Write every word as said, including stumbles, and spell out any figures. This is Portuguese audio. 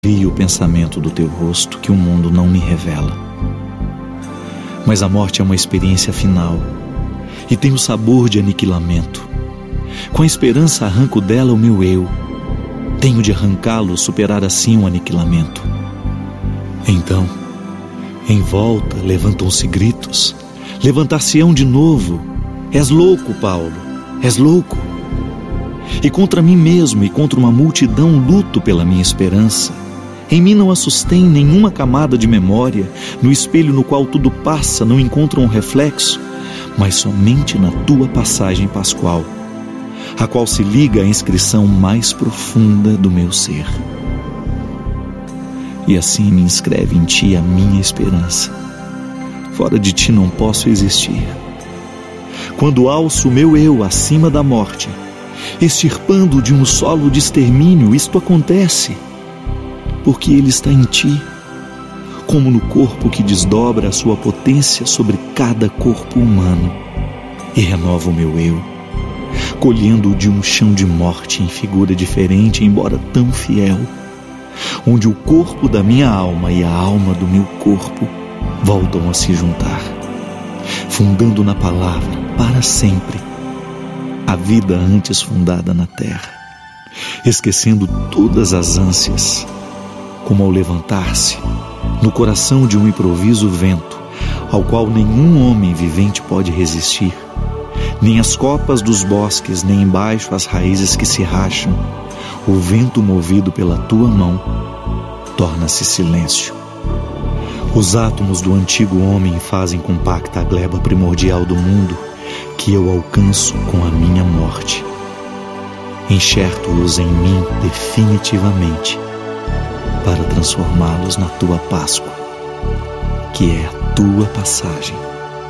Vi o pensamento do teu rosto que o mundo não me revela. Mas a morte é uma experiência final e tem o sabor de aniquilamento. Com a esperança arranco dela o meu eu. Tenho de arrancá-lo, superar assim o aniquilamento. Então, em volta levantam-se gritos. Levantar-se-ão de novo. És louco, Paulo, és louco. E contra mim mesmo e contra uma multidão luto pela minha esperança. Em mim não a sustém nenhuma camada de memória. No espelho no qual tudo passa não encontra um reflexo, mas somente na tua passagem pascual, a qual se liga a inscrição mais profunda do meu ser. E assim me inscreve em ti a minha esperança. Fora de ti não posso existir. Quando alço o meu eu acima da morte, extirpando de um solo de extermínio, isto acontece porque ele está em ti, como no corpo que desdobra a sua potência sobre cada corpo humano, e renova o meu eu, colhendo-o de um chão de morte em figura diferente, embora tão fiel, onde o corpo da minha alma e a alma do meu corpo voltam a se juntar, fundando na palavra para sempre a vida antes fundada na terra, esquecendo todas as ânsias, como ao levantar-se no coração de um improviso vento, ao qual nenhum homem vivente pode resistir, nem as copas dos bosques, nem embaixo as raízes que se racham, o vento movido pela tua mão torna-se silêncio. Os átomos do antigo homem fazem compacta a gleba primordial do mundo, que eu alcanço com a minha morte. Enxerto-os em mim definitivamente, para transformá-los na tua Páscoa, que é a tua passagem.